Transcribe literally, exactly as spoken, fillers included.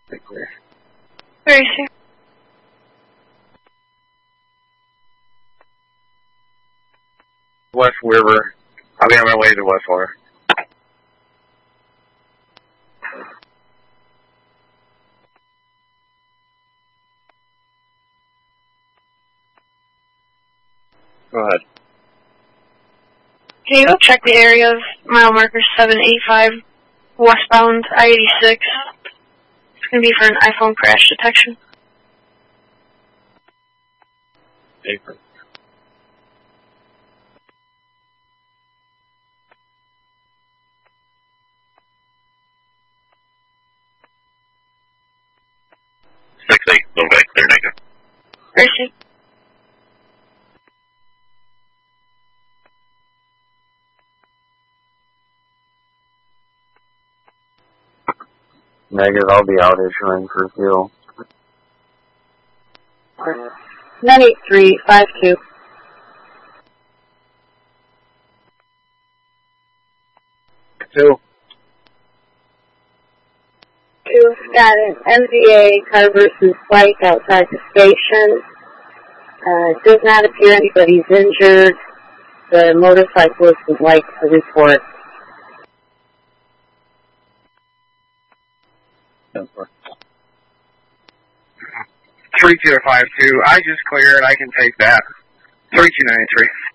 Clear. Where is he? West River. I'll be on my way to West Water. Go ahead. Can you go check the area of mile marker seven eight five westbound I eighty-six? It's going to be for an iPhone crash detection. Apron. Six eight, okay, clear negative. Where is he? Negative, I'll be out issuing for fuel. nine eight three five two. Two. Two, got an M V A car versus bike outside the station. Uh, it does not appear anybody's injured. The motorcyclist would like to report. Three two five two. I just cleared. I can take that. Three two nine three.